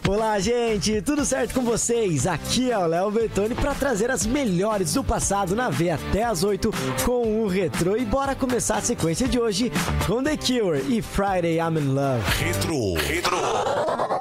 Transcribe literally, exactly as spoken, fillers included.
Olá, gente, tudo certo com vocês? Aqui é o Léo Bertoni para trazer as melhores do passado na V até as oito com o Retrô. E bora começar a sequência de hoje com The Cure e Friday I'm in Love. Retro, Retro.